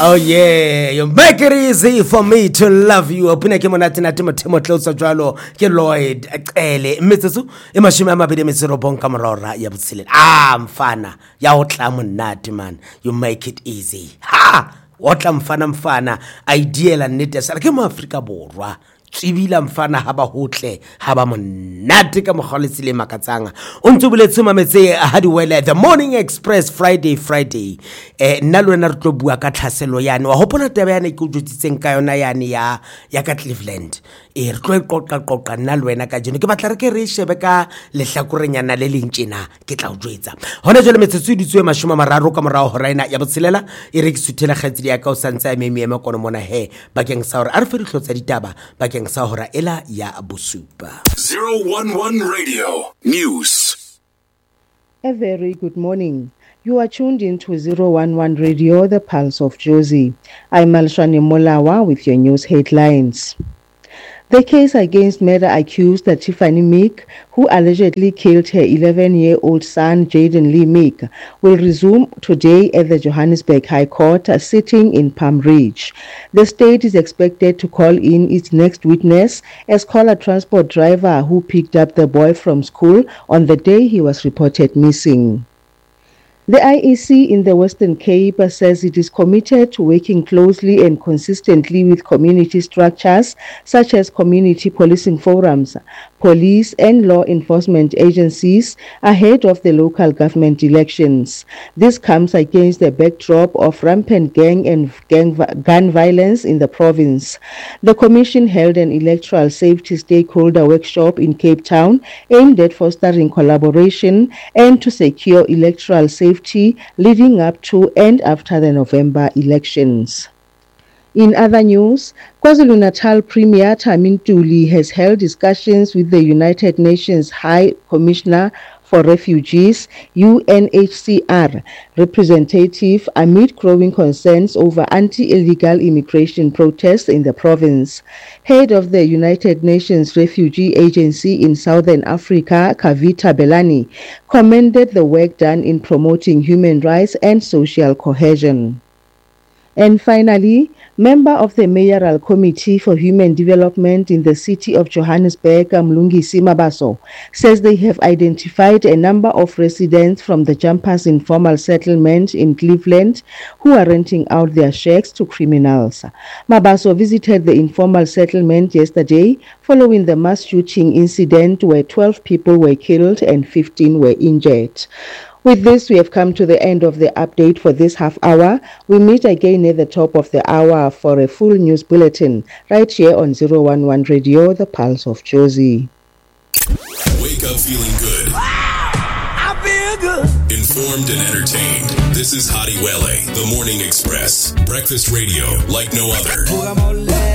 Oh yeah, you make it easy for me to love you. Opina ke monate na Timo Closer jwalo ke Lloyd Ecele metsotso e mashome a mabedi metsero bonka morora ya botsheleng. Mfana ya o tla monate man. You make it easy. O tla mfana ideal nnete sa ke mo Afrika borwa. Tsibila mfana haba hotle haba monate ka mogoletse le makatsanga o ntse boletse mametse hadi wele the morning express friday nna lona re tlo bua ka tlhaselo yane wa hopola taba yana ke o jotsitseng ka yona yane ya ka Cleveland re tlo qoqa nna lwena ka jeno ke batla re ke re shebe ka lehlakorenyana le lentjena ke tla o jwetsa hona jole metsotso di tswe 30 ka morao ho raina ya botshelela e re ke suthela khatsidi ya ka o santsa eme kono mona he bakeng sa hore a re fe dihlotsa ditaba bakeng sa hora ela ya bosupa 011 Radio News. A very good morning. You are tuned into 011 Radio, the Pulse of Jozi. I'm Malshani Molawa with your news headlines. The case against murder-accused Tiffany Meek, who allegedly killed her 11-year-old son Jaden Lee Meek, will resume today at the Johannesburg High Court, sitting in Palm Ridge. The state is expected to call in its next witness, a scholar transport driver who picked up the boy from school on the day he was reported missing. The IEC in the Western Cape says it is committed to working closely and consistently with community structures such as community policing forums, police and law enforcement agencies ahead of the local government elections. This comes against the backdrop of rampant gun violence in the province. The Commission held an electoral safety stakeholder workshop in Cape Town aimed at fostering collaboration and to secure electoral safety leading up to and after the November elections. In other news, KwaZulu-Natal Premier Tami Ntuli has held discussions with the United Nations High Commissioner for Refugees, UNHCR, representative amid growing concerns over anti-illegal immigration protests in the province. Head of the United Nations Refugee Agency in Southern Africa, Kavita Belani, commended the work done in promoting human rights and social cohesion. And finally, member of the Mayoral Committee for Human Development in the city of Johannesburg, Mlungisi Mabaso, says they have identified a number of residents from the Jumpers Informal Settlement in Cleveland who are renting out their shacks to criminals. Mabaso visited the informal settlement yesterday following the mass shooting incident where 12 people were killed and 15 were injured. With this, we have come to the end of the update for this half hour. We meet again at the top of the hour for a full news bulletin right here on 011 Radio, the Pulse of Jozi. Wake up feeling good. I feel good. Informed and entertained. This is Hadi Wele, The Morning Express. Breakfast radio like no other.